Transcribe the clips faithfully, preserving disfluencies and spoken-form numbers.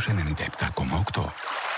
Κοσμos ενενήντα επτά κόμμα οκτώ.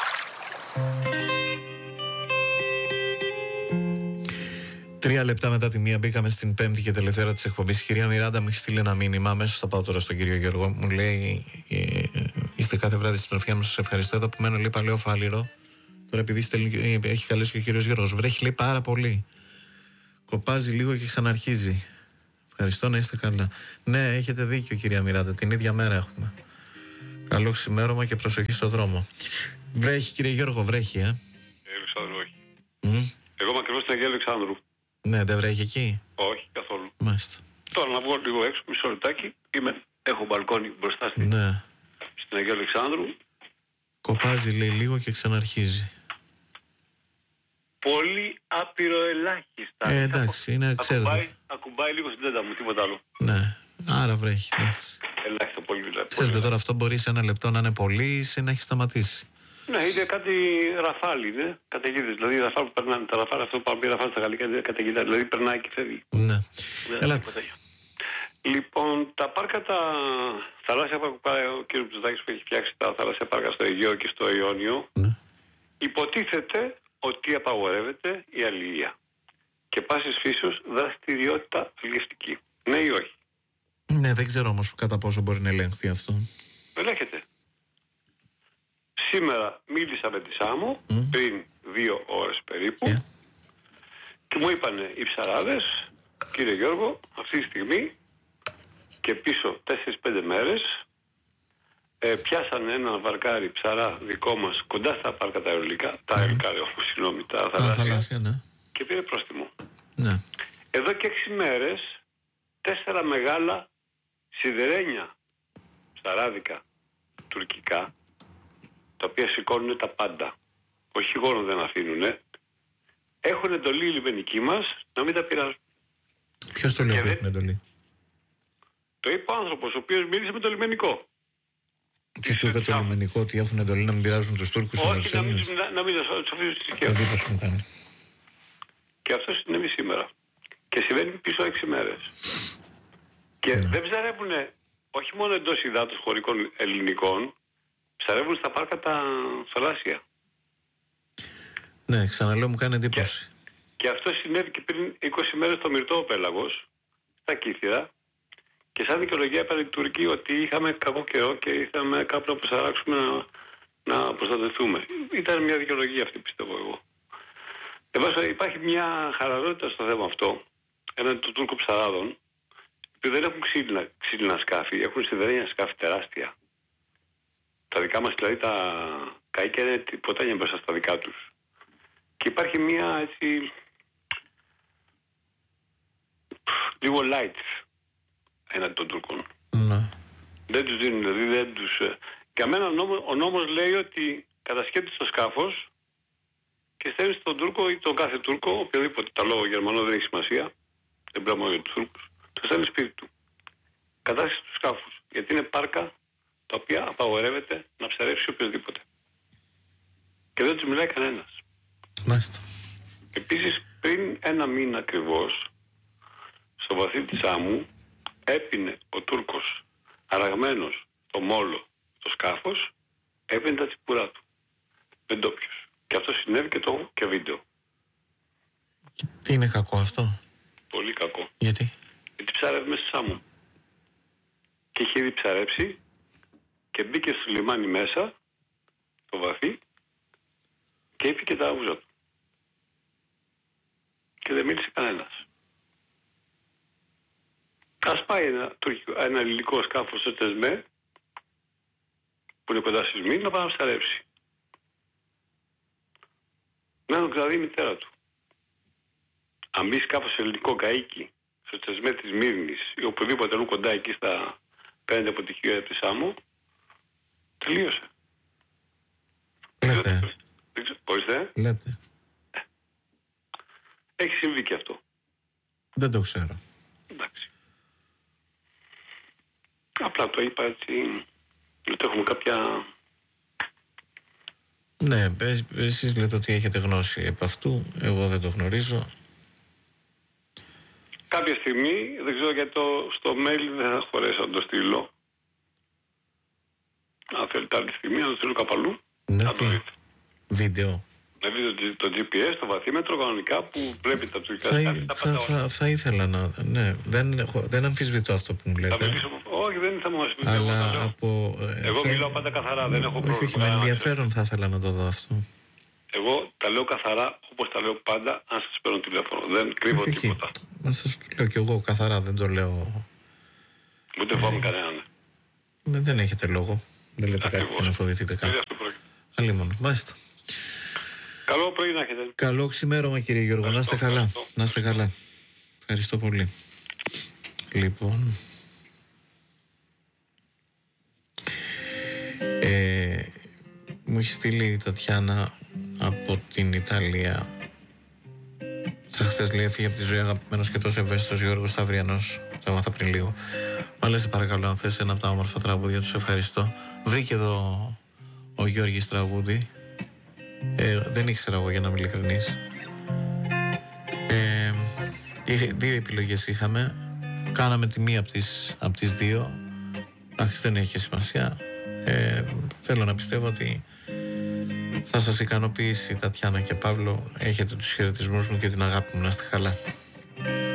Τρία λεπτά μετά τη μία μπήκαμε στην πέμπτη και τελευταία της εκπομπής. Η κυρία Μιράντα μου έχει στείλει ένα μήνυμα. Αμέσως θα πάω τώρα στον κύριο Γιώργο. Μου λέει: ε, είστε κάθε βράδυ στην τροφιά μου. Σας ευχαριστώ. Εδώ που μένω λέει Παλαιό Φάληρο. Τώρα επειδή στέλνει, έχει καλέσει και ο κύριος Γιώργος. Βρέχει λέει πάρα πολύ. Κοπάζει λίγο και ξαναρχίζει. Ευχαριστώ, να είστε καλά. Ναι, έχετε δίκιο κυρία Μιράντα. Την ίδια μέρα έχουμε. Καλό ξημέρωμα και προσοχή στο δρόμο. Βρέχει κύριε Γιώργο, βρέχει, ε. Αλεξάνδρου, όχι. Mm? Εγώ είμαι ακριβώς στην Αγία Αλεξάνδρου. Ναι, δεν βρέχει εκεί. Όχι, καθόλου. Μάλιστα. Τώρα να βγω λίγο έξω, μισό λεπτάκι. Είμαι, έχω μπαλκόνι μπροστά στην, ναι. στην Αγία Αλεξάνδρου. Κοπάζει λέει λίγο και ξαναρχίζει. Πολύ απειροελάχιστα. Ε, εντάξει, είναι ξέρετε. Ακουμπάει, ακουμπάει λίγο στην τέντα μου, τίποτα άλλο. Ναι, άρα βρέχει. Εντάξει. Ελάχιστα πολύ δηλαδή. Ξέρετε πολύ. Τώρα αυτό μπορεί σε ένα λεπτό να είναι πολύ ή να έχει σταματήσει. Ναι, είναι κάτι ραφάλι, είναι καταιγίδες. Δηλαδή η ραφάλι που περνάνε τα ραφάλι, αυτό που πει ραφάλι στα γαλλικά είναι καταιγίδα. Δηλαδή περνάει και φεύγει. Ναι. Έλα. Λοιπόν, τα πάρκα, τα θαλάσσια πάρκα που πάει ο κ. Ψουδάκης που έχει φτιάξει τα θαλάσσια πάρκα στο Αιγαίο και στο Ιόνιο, ναι. Υποτίθεται ότι απαγορεύεται η αλληλεία και πάσης φύσεως δραστηριότητα αλληλευτική. Ναι ή όχι? Ναι, δεν ξέρω όμως κατά πόσο μπορεί να ελέγχθει αυτό. Ελέγχεται. Σήμερα μίλησα με τη Σάμο mm. πριν δύο ώρες περίπου yeah. και μου είπανε οι ψαράδες, κύριε Γιώργο, αυτή τη στιγμή και πίσω τέσσερις πέντε μέρες ε, πιάσανε ένα βαρκάρι ψαρά δικό μας κοντά στα πάρκα τα αερολικά, τα αερολικά, mm. συγγνώμη, τα θαλάσσια, θαλάσσια ναι. και πήρε πρόστιμο. Ναι. Εδώ και έξι μέρες τέσσερα μεγάλα σιδερένια ψαράδικα τουρκικά, τα οποία σηκώνουν τα πάντα, όχι γόνο δεν αφήνουνε, έχουν εντολή οι λιμενικοί μας να μην τα πειράζουν. Ποιος το λέει ότι έχουν εντολή? Το είπε ο άνθρωπος ο οποίος μίλησε με το λιμενικό. Και του είπε το λιμενικό ότι έχουν εντολή να μην πειράζουν τους Τούρκους? Όχι, να μην, να, να μην τους αφήσουν στις δικαιώσεις. Και αυτό συνέβη σήμερα. Και συμβαίνει πίσω έξι μέρες. Και yeah. δεν ψαρεύουν όχι μόνο εντός υδάτων χωρικών ελληνικών, ψαρεύουν στα πάρκα τα θαλάσσια. Ναι, ξαναλέω, μου κάνει εντύπωση. Και, και αυτό συνέβη και πριν είκοσι μέρες στο Μυρτό Πέλαγος, στα Κύθυρα, και σαν δικαιολογία έπαιρνε η Τουρκία ότι είχαμε κακό καιρό και ήθελαμε κάπου να προσαράξουμε να, να προστατευτούμε. Ήταν μια δικαιολογία αυτή, πιστεύω εγώ. Εάν υπάρχει μια χαλαρότητα στο θέμα αυτό, έναν των Τούρκων ψαράδων, που δεν έχουν ξύλινα, ξύλινα σκάφη, έχουν σιδερένια σκάφη τεράστια. Τα δικά μας δηλαδή τα καΐκια είναι ποτέ μπροστά στα δικά τους. Και υπάρχει μια έτσι λίγο light έναντι των Τούρκων. Ναι. Δεν τους δίνουν, δηλαδή δεν τους... Για μένα ο νόμος, ο νόμος λέει ότι κατασκέπτεις το σκάφος και στέλνεις τον Τούρκο ή τον κάθε Τούρκο, οποιοδήποτε τα λόγω Γερμανό δεν έχει σημασία, δεν πρέπει μόνο για τους Τούρκους, το στέλνει σπίτι του. Κατάσχεση του σκάφους, γιατί είναι πάρκα τα οποία απαγορεύεται να ψαρεύσει οποιοδήποτε. Και δεν τους μιλάει κανένας. Μάλιστα. Επίσης, πριν ένα μήνα ακριβώς, στο βαθύ της άμμου, έπινε ο Τούρκος αραγμένος στο μόλο το σκάφος, έπινε τα τσιπουρά του. Δεν το πιους. Και αυτό συνέβη και το έχω και βίντεο. Τι είναι κακό αυτό? Πολύ κακό. Γιατί? Γιατί ψάρευε μέσα στη άμμο. Και είχε ήδη ψαρέψει και μπήκε στο λιμάνι μέσα, το βαθύ, και είπε και τα ούζα του. Και δεν μίλησε κανένας. Ας πάει ένα, ένα ελληνικό σκάφος στο Τεσμέ, που είναι κοντά στη Σμύρνη, να πάει να ψαρέψει. Να τον ξαναδεί η μητέρα του. Αν μπει σκάφος ελληνικό καΐκι στο Τεσμέ της Μύρνης ή οπουδήποτε αλλού κοντά εκεί στα πέντε από τη χιλιάδε της άμμου, τελείωσε. Λέτε. Ορίστε. Λέτε. Έχει συμβεί και αυτό. Δεν το ξέρω. Εντάξει. Απλά το είπα έτσι, γιατί έχουμε κάποια... Ναι, εσείς λέτε ότι έχετε γνώση επ' αυτού, εγώ δεν το γνωρίζω. Κάποια στιγμή, δεν ξέρω γιατί το, στο mail δεν θα χωρέσω να το στείλω. Αν θέλετε άλλη στιγμή, να το στείλω κάπου αλλού. Ναι, να το τι? δείτε. Βίντεο. Να δείτε το τζι πι ες, το βαθύμετρο κανονικά που βλέπει τα ψυχικά Θα, σκάφη. θα, θα, θα ήθελα να. Ναι, δεν, έχω, δεν αμφισβητώ αυτό που μου λέτε. Όχι, δεν θα μου ασχοληθεί. Αλλά από. Εγώ θα... μιλάω πάντα καθαρά, δεν έχω όχι, πρόβλημα. όχι, με ενδιαφέρον θα ήθελα να το δω αυτό. Εγώ τα λέω καθαρά όπως τα λέω πάντα, αν σας παίρνω τηλέφωνο. Δεν κρύβω όχι, τίποτα. Μα σας το λέω κι εγώ καθαρά, δεν το λέω. Ούτε ε... φοβάμαι κανέναν. Ναι, δεν έχετε λόγο. Δεν λέτε κάτι και να φοβηθείτε κάτι. Αλλήμον, μάλιστα. Καλό πρωί να έχετε. Καλό ξημέρωμα, κύριε Γιώργο. Να είστε καλά. Να είστε καλά. Ευχαριστώ πολύ. Λοιπόν. Ε, μου έχει στείλει η Τατιάνα από την Ιταλία. Σαν χθες λέει, έφυγε από τη ζωή αγαπημένος και τόσο ευαίσθητος Γιώργος Σταυριανός. Το έμαθα πριν λίγο. Μα σε παρακαλώ, αν θες ένα από τα όμορφα τραγούδια, τους ευχαριστώ. Βρήκε εδώ ο Γιώργης τραγούδι. Ε, δεν ήξερα εγώ, για να είμαι ειλικρινής. Ε, δύο επιλογές είχαμε. Κάναμε τη μία από τις, από τις δύο. Εντάξει, δεν έχει σημασία. Ε, θέλω να πιστεύω ότι θα σας ικανοποιήσει, Τατιάνα και Παύλο. Έχετε τους χαιρετισμούς μου και την αγάπη μου. Να είστε καλά.